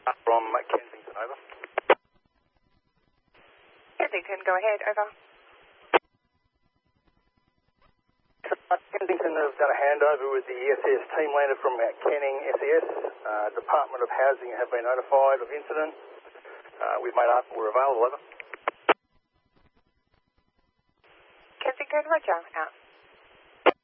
From Kensington, over. Kensington, go ahead, over. Kensington have done a handover with the SES team landed from Canning SES. Department of Housing have been notified of incident. We've made up, we're available, over. Kensington, roger, out.